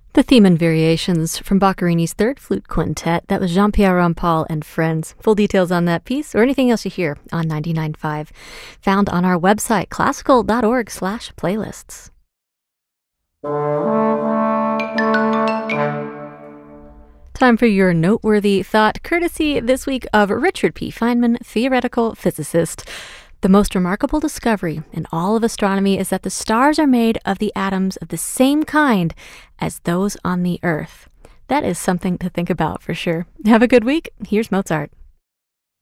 The theme and variations from Boccherini's Third Flute Quintet. That was Jean-Pierre Rampal and Friends. Full details on that piece or anything else you hear on 99.5. Found on our website, classical.org/playlists. Time for your noteworthy thought, courtesy this week of Richard P. Feynman, theoretical physicist. The most remarkable discovery in all of astronomy is that the stars are made of the atoms of the same kind as those on the Earth. That is something to think about for sure. Have a good week. Here's Mozart.